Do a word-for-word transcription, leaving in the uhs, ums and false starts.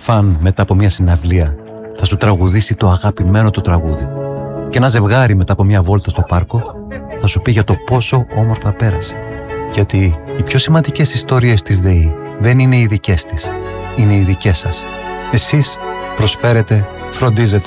φαν μετά από μια συναυλία θα σου τραγουδήσει το αγαπημένο του τραγούδι. Και ένα ζευγάρι μετά από μια βόλτα στο πάρκο θα σου πει για το πόσο όμορφα πέρασε. Γιατί οι πιο σημαντικές ιστορίες της ΔΕΗ δεν είναι οι δικές της, είναι οι δικές σας. Εσείς προσφέρετε, φροντίζετε